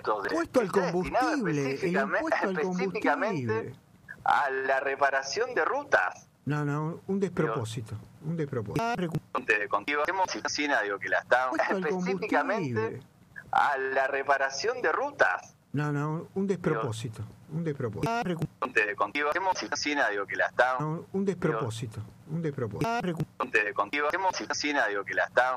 Impuesto al combustible, específicamente a la reparación de rutas. No, un despropósito. Digo que la está específicamente a la reparación de rutas. No, un despropósito. Digo que la está Un despropósito. digo que la está